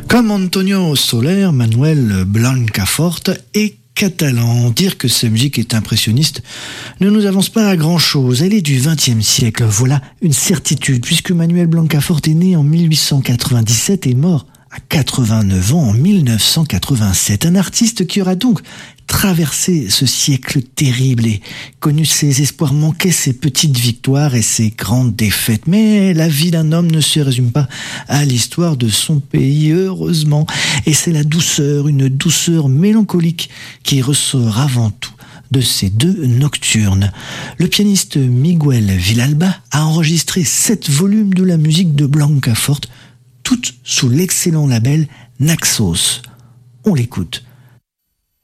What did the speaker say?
Comme Antonio Soler, Manuel Blancafort est catalan. Dire que sa musique est impressionniste ne nous avance pas à grand-chose. Elle est du XXe siècle, voilà une certitude, puisque Manuel Blancafort est né en 1897 et mort à 89 ans en 1987. Un artiste qui aura donc traversé ce siècle terrible et connu ses espoirs manqués, ses petites victoires et ses grandes défaites. Mais la vie d'un homme ne se résume pas à l'histoire de son pays, heureusement. Et c'est la douceur, une douceur mélancolique qui ressort avant tout de ces deux nocturnes. Le pianiste Miguel Villalba a enregistré 7 volumes de la musique de Blancafort, toutes sous l'excellent label Naxos. On l'écoute